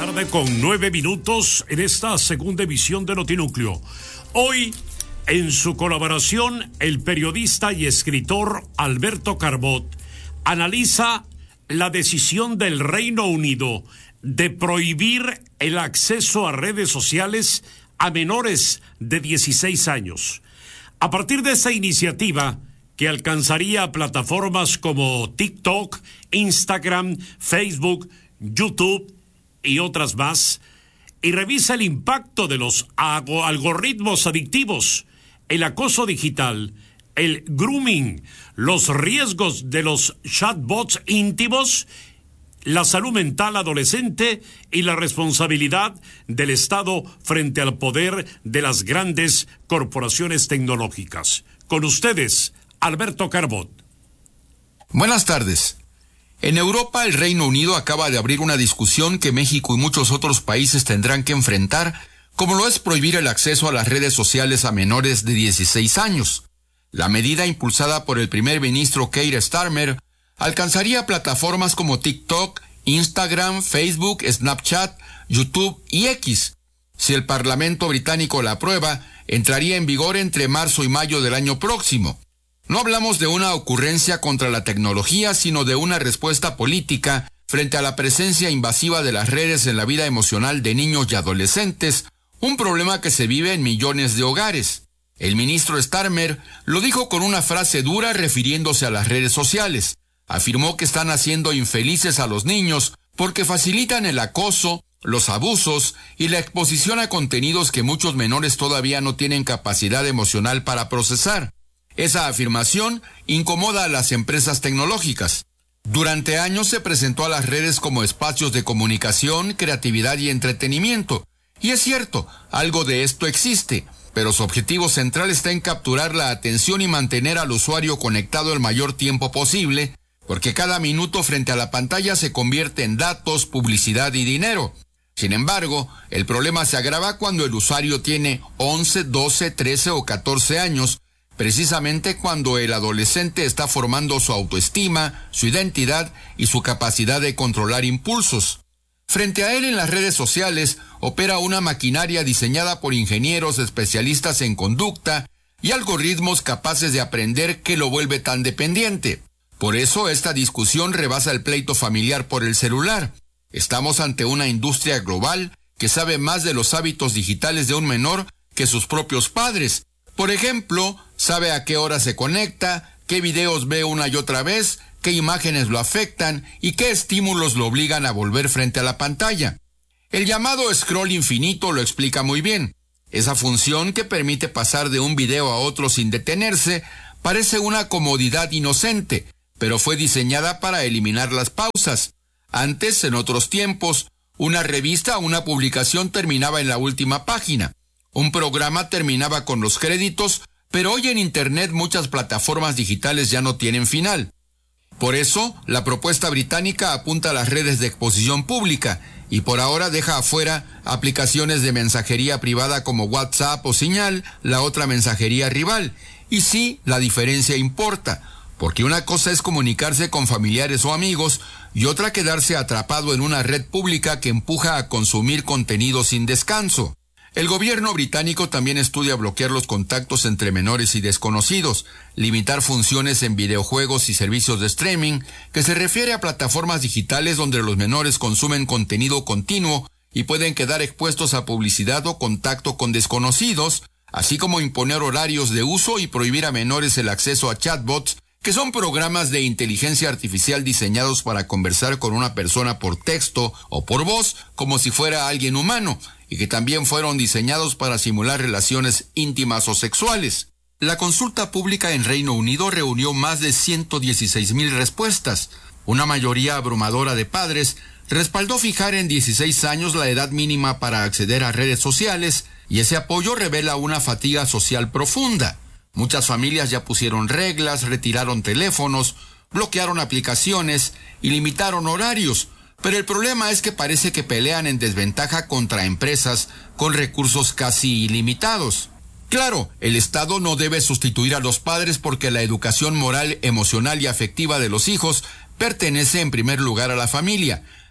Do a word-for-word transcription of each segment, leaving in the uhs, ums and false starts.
tarde con nueve minutos en esta segunda emisión de Notinúcleo. Hoy, en su colaboración, el periodista y escritor Alberto Carbot analiza la decisión del Reino Unido de prohibir el acceso a redes sociales a menores de dieciséis años. A partir de esta iniciativa, que alcanzaría a plataformas como TikTok, Instagram, Facebook, YouTube y otras más, y revisa el impacto de los algoritmos adictivos, el acoso digital, el grooming, los riesgos de los chatbots íntimos, la salud mental adolescente y la responsabilidad del Estado frente al poder de las grandes corporaciones tecnológicas. Con ustedes, Alberto Carbot. Buenas tardes. En Europa, el Reino Unido acaba de abrir una discusión que México y muchos otros países tendrán que enfrentar, como lo es prohibir el acceso a las redes sociales a menores de dieciséis años. La medida, impulsada por el primer ministro Keir Starmer, alcanzaría plataformas como TikTok, Instagram, Facebook, Snapchat, YouTube y X. Si el Parlamento británico la aprueba, entraría en vigor entre marzo y mayo del año próximo. No hablamos de una ocurrencia contra la tecnología, sino de una respuesta política frente a la presencia invasiva de las redes en la vida emocional de niños y adolescentes, un problema que se vive en millones de hogares. El ministro Starmer lo dijo con una frase dura refiriéndose a las redes sociales. Afirmó que están haciendo infelices a los niños porque facilitan el acoso, los abusos y la exposición a contenidos que muchos menores todavía no tienen capacidad emocional para procesar. Esa afirmación incomoda a las empresas tecnológicas. Durante años se presentó a las redes como espacios de comunicación, creatividad y entretenimiento. Y es cierto, algo de esto existe, pero su objetivo central está en capturar la atención y mantener al usuario conectado el mayor tiempo posible, porque cada minuto frente a la pantalla se convierte en datos, publicidad y dinero. Sin embargo, el problema se agrava cuando el usuario tiene once, doce, trece o catorce años, precisamente cuando el adolescente está formando su autoestima, su identidad y su capacidad de controlar impulsos. Frente a él en las redes sociales opera una maquinaria diseñada por ingenieros especialistas en conducta y algoritmos capaces de aprender que lo vuelve tan dependiente. Por eso esta discusión rebasa el pleito familiar por el celular. Estamos ante una industria global que sabe más de los hábitos digitales de un menor que sus propios padres. Por ejemplo, sabe a qué hora se conecta, qué videos ve una y otra vez, qué imágenes lo afectan y qué estímulos lo obligan a volver frente a la pantalla. El llamado scroll infinito lo explica muy bien. Esa función que permite pasar de un video a otro sin detenerse parece una comodidad inocente, pero fue diseñada para eliminar las pausas. Antes, en otros tiempos, una revista o una publicación terminaba en la última página. Un programa terminaba con los créditos, pero hoy en Internet muchas plataformas digitales ya no tienen final. Por eso, la propuesta británica apunta a las redes de exposición pública y por ahora deja afuera aplicaciones de mensajería privada como WhatsApp o Signal, la otra mensajería rival. Y sí, la diferencia importa, porque una cosa es comunicarse con familiares o amigos y otra quedarse atrapado en una red pública que empuja a consumir contenido sin descanso. El gobierno británico también estudia bloquear los contactos entre menores y desconocidos, limitar funciones en videojuegos y servicios de streaming, que se refiere a plataformas digitales donde los menores consumen contenido continuo y pueden quedar expuestos a publicidad o contacto con desconocidos, así como imponer horarios de uso y prohibir a menores el acceso a chatbots, que son programas de inteligencia artificial diseñados para conversar con una persona por texto o por voz, como si fuera alguien humano, y que también fueron diseñados para simular relaciones íntimas o sexuales. La consulta pública en Reino Unido reunió más de ciento dieciséis mil respuestas. Una mayoría abrumadora de padres respaldó fijar en dieciséis años la edad mínima para acceder a redes sociales, y ese apoyo revela una fatiga social profunda. Muchas familias ya pusieron reglas, retiraron teléfonos, bloquearon aplicaciones y limitaron horarios. Pero el problema es que parece que pelean en desventaja contra empresas con recursos casi ilimitados. Claro, el Estado no debe sustituir a los padres porque la educación moral, emocional y afectiva de los hijos pertenece en primer lugar a la familia,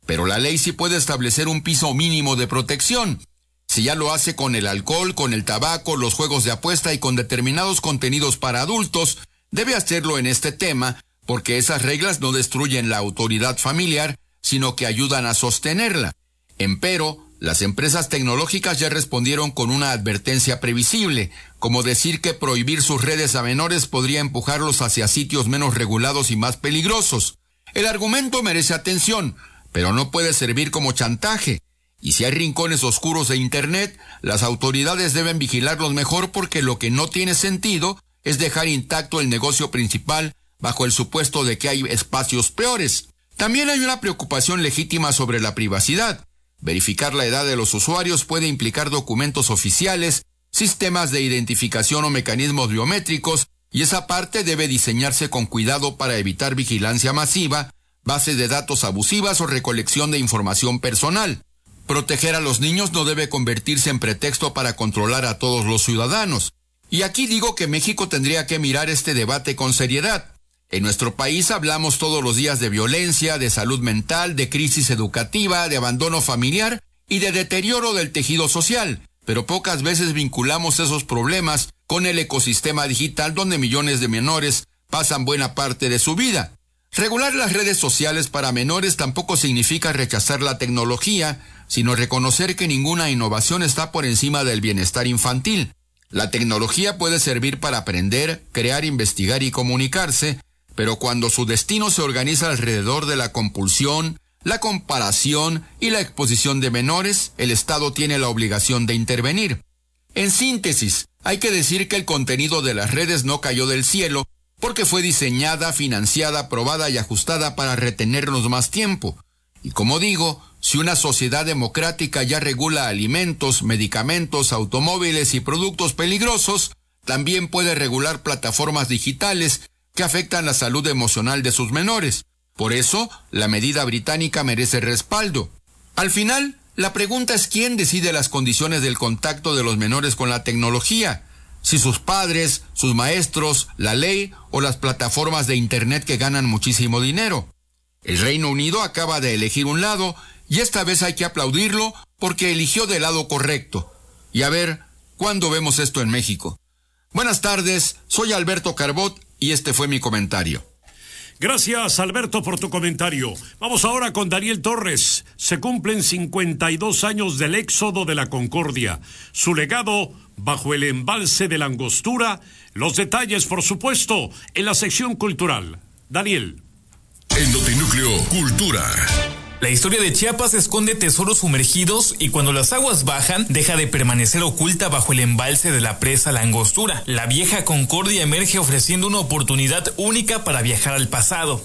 pero la ley sí puede establecer un piso mínimo de protección. Si ya lo hace con el alcohol, con el tabaco, los juegos de apuesta y con determinados contenidos para adultos, debe hacerlo en este tema, porque esas reglas no destruyen la autoridad familiar, sino que ayudan a sostenerla. Empero, las empresas tecnológicas ya respondieron con una advertencia previsible, como decir que prohibir sus redes a menores podría empujarlos hacia sitios menos regulados y más peligrosos. El argumento merece atención, pero no puede servir como chantaje. Y si hay rincones oscuros de Internet, las autoridades deben vigilarlos mejor, porque lo que no tiene sentido es dejar intacto el negocio principal bajo el supuesto de que hay espacios peores. También hay una preocupación legítima sobre la privacidad. Verificar la edad de los usuarios puede implicar documentos oficiales, sistemas de identificación o mecanismos biométricos, y esa parte debe diseñarse con cuidado para evitar vigilancia masiva, bases de datos abusivas o recolección de información personal. Proteger a los niños no debe convertirse en pretexto para controlar a todos los ciudadanos. Y aquí digo que México tendría que mirar este debate con seriedad. En nuestro país hablamos todos los días de violencia, de salud mental, de crisis educativa, de abandono familiar y de deterioro del tejido social, pero pocas veces vinculamos esos problemas con el ecosistema digital donde millones de menores pasan buena parte de su vida. Regular las redes sociales para menores tampoco significa rechazar la tecnología, sino reconocer que ninguna innovación está por encima del bienestar infantil. La tecnología puede servir para aprender, crear, investigar y comunicarse, pero cuando su destino se organiza alrededor de la compulsión, la comparación y la exposición de menores, el Estado tiene la obligación de intervenir. En síntesis, hay que decir que el contenido de las redes no cayó del cielo, porque fue diseñada, financiada, probada y ajustada para retenernos más tiempo. Y como digo, si una sociedad democrática ya regula alimentos, medicamentos, automóviles y productos peligrosos, también puede regular plataformas digitales que afectan la salud emocional de sus menores. Por eso, la medida británica merece respaldo. Al final, la pregunta es quién decide las condiciones del contacto de los menores con la tecnología. Si sus padres, sus maestros, la ley o las plataformas de Internet que ganan muchísimo dinero. El Reino Unido acaba de elegir un lado y esta vez hay que aplaudirlo porque eligió del lado correcto. Y a ver, ¿cuándo vemos esto en México? Buenas tardes, soy Alberto Carbot y este fue mi comentario. Gracias, Alberto, por tu comentario. Vamos ahora con Daniel Torres. Se cumplen cincuenta y dos años del éxodo de la Concordia. Su legado bajo el embalse de la Angostura. Los detalles, por supuesto, en la sección cultural. Daniel. El Notinúcleo Cultura. La historia de Chiapas esconde tesoros sumergidos y cuando las aguas bajan, deja de permanecer oculta bajo el embalse de la presa La Angostura. La vieja Concordia emerge ofreciendo una oportunidad única para viajar al pasado.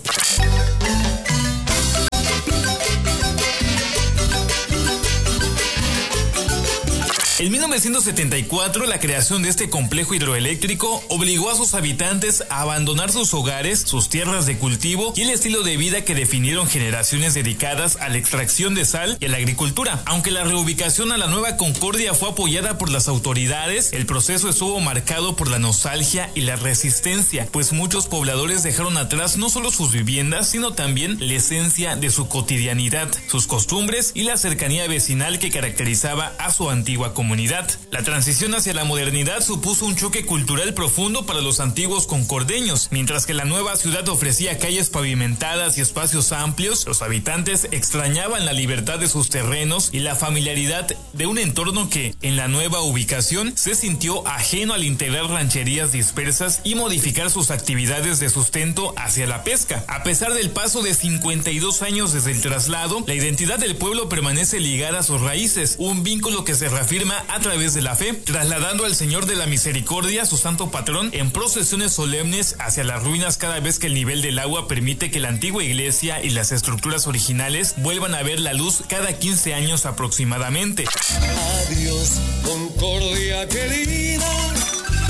En mil novecientos setenta y cuatro, la creación de este complejo hidroeléctrico obligó a sus habitantes a abandonar sus hogares, sus tierras de cultivo y el estilo de vida que definieron generaciones dedicadas a la extracción de sal y a la agricultura. Aunque la reubicación a la Nueva Concordia fue apoyada por las autoridades, el proceso estuvo marcado por la nostalgia y la resistencia, pues muchos pobladores dejaron atrás no solo sus viviendas, sino también la esencia de su cotidianidad, sus costumbres y la cercanía vecinal que caracterizaba a su antigua comunidad. Comunidad. La transición hacia la modernidad supuso un choque cultural profundo para los antiguos concordeños. Mientras que la nueva ciudad ofrecía calles pavimentadas y espacios amplios, los habitantes extrañaban la libertad de sus terrenos y la familiaridad de un entorno que, en la nueva ubicación, se sintió ajeno al integrar rancherías dispersas y modificar sus actividades de sustento hacia la pesca. A pesar del paso de cincuenta y dos años desde el traslado, la identidad del pueblo permanece ligada a sus raíces, un vínculo que se reafirma a través de la fe, trasladando al Señor de la Misericordia, su santo patrón, en procesiones solemnes hacia las ruinas cada vez que el nivel del agua permite que la antigua iglesia y las estructuras originales vuelvan a ver la luz cada quince años aproximadamente. Adiós, Concordia querida.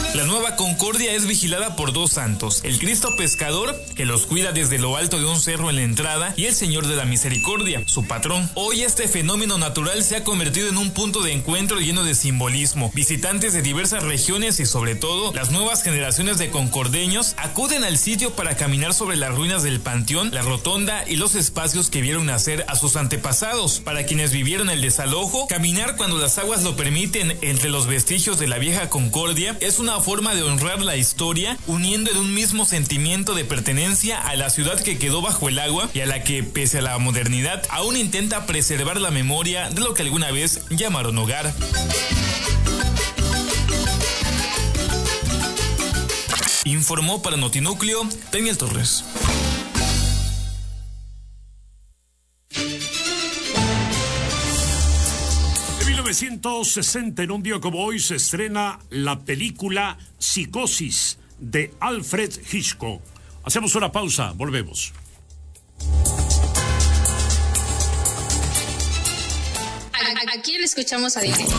La Nueva Concordia es vigilada por dos santos, el Cristo Pescador, que los cuida desde lo alto de un cerro en la entrada, y el Señor de la Misericordia, su patrón. Hoy este fenómeno natural se ha convertido en un punto de encuentro lleno de simbolismo. Visitantes de diversas regiones y sobre todo las nuevas generaciones de concordeños acuden al sitio para caminar sobre las ruinas del panteón, la rotonda y los espacios que vieron nacer a sus antepasados. Para quienes vivieron el desalojo, caminar cuando las aguas lo permiten entre los vestigios de la vieja Concordia es una forma de honrar la historia, uniendo en un mismo sentimiento de pertenencia a la ciudad que quedó bajo el agua y a la que, pese a la modernidad, aún intenta preservar la memoria de lo que alguna vez llamaron hogar. Informó para Notinúcleo Daniel Torres. En mil novecientos sesenta, en un día como hoy, se estrena la película Psicosis de Alfred Hitchcock. Hacemos una pausa, volvemos. ¿A, a quién le escuchamos a decir?